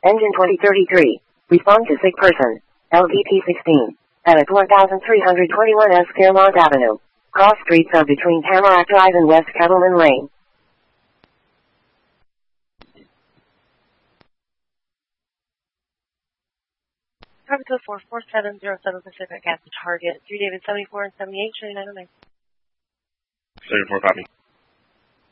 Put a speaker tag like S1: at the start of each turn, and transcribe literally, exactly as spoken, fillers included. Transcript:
S1: Engine twenty thirty-three. Respond to sick person. L D P sixteen. At one thousand three hundred twenty-one S Fairmont Avenue. Cross streets are between Tamarack Drive and West Kettleman Lane.
S2: Traffic code four four seven zero seven Pacific at the target. three David seventy-four and seventy-eight, showing nine oh nine.
S3: seventy-four, copy.